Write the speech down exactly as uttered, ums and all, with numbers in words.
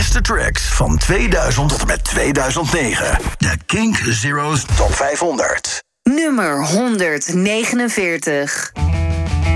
beste tracks van tweeduizend tot en met tweeduizend negen. De Kink Zero's Top vijfhonderd. Nummer honderdnegenenveertig.